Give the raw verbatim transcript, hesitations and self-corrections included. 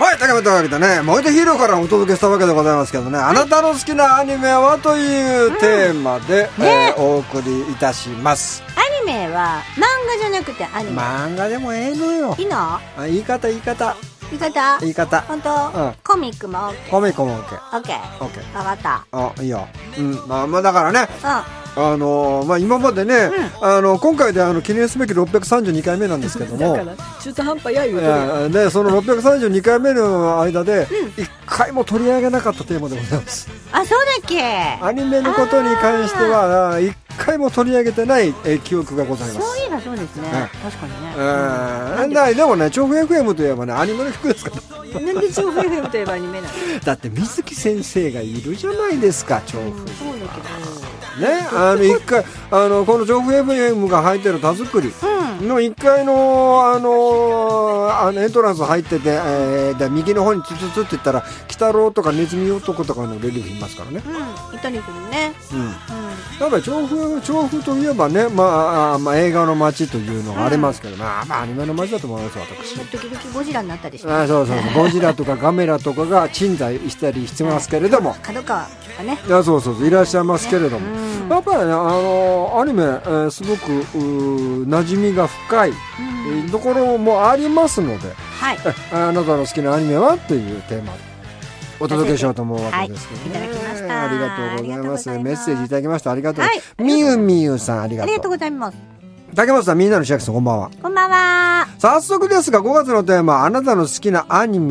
はい、竹本わけでね、燃えてヒーローからお届けしたわけでございますけどね、はい、あなたの好きなアニメはというテーマで、うんねえー、お送りいたします。 アニメは漫画じゃなくてアニメ。 漫画でもええのよ。 いいの？ あ、言い方言い方言い方言い方本当、うん、コミックも OK。 コミックも OK。 OK。 OK。 分かった。 あ、いいよ。うん、まあまあだからね、 うんあのー、まあ今までね、うん、あの今回であの記念すべきろっぴゃくさんじゅうにかいめなんですけども、 だから中途半端や言うとで、そのろっぴゃくさんじゅうにかいめの間でいっかいも取り上げなかったテーマでございます。 あ、そうだっけ。 アニメのことに関してはいっかいも取り上げてないえ記憶がございます。 そういえばそうですね、うん、確かにね、 えー、だでもね、調布 エフエム といえばね、アニメの曲ですから。 なんで調布 エフエム といえばアニメなの？ だって水木先生がいるじゃないですか、調布。そうだけどね、あの一回あのこの調布 エフエム が入ってる田作りのいっかいの、あのあのエントランス入ってて、えー、で右の方にツツツって言ったら鬼太郎とかネズミ男とかのレリーフいますからね。 うん、いたりするね。うん、うん、 やっぱり調布調布といえばね、まあ、まあ映画の街というのがありますけど、うん、まあまあアニメの街だと思います私。 時々ゴジラになったりして、 あ、そうそうそうゴジラとかガメラとかが鎮座したりしてますけれども、 角川がね、 いやそうそうそういらっしゃいますけれども、ね、うん、やっぱりね、あのアニメ、えー、すごく馴染みが深い、うん、ところもありますので、 はい、 あなたの好きなアニメはというテーマでお届けしようと思うわけですけどね、 はい、いただきました。 ありがとうございます。メッセージいただきましたありがとう、はい、みゆみゆさんありがとう。 ありがとうございます。 竹本さん、みんなの市役所こんばんは。 こんばんは。 早速ですがごがつのテーマ、あなたの好きなアニメ